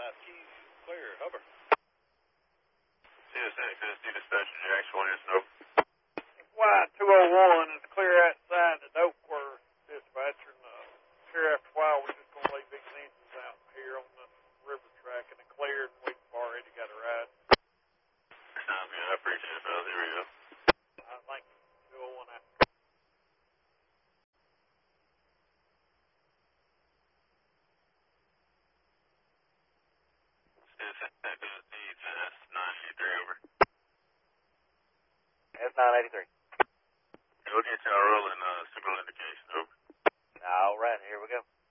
Keys, clear. Hubbard. CSA, Tennessee Dispatcher, Jackson 1 is no. Y201 is clear outside the dope where dispatcher, and here after a while we're just going to leave these engines out here on the river track and cleared, and we've already got a ride. Sounds good. I appreciate it, fellas. Here we go. Thank you. 201 out. CSA, Tennessee, S983, over. S983. We'll get y'all rolling signal indication, over. All right, here we go.